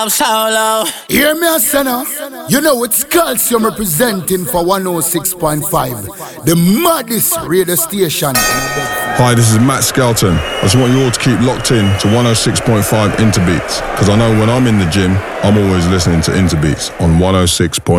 I'm solo. Hear me, Asana. You know it's Calcium representing for 106.5, the maddest radio station. Hi, this is Matt Skelton. I just want you all to keep locked in to 106.5 Interbeats, because I know when I'm in the gym, I'm always listening to Interbeats on 106.5.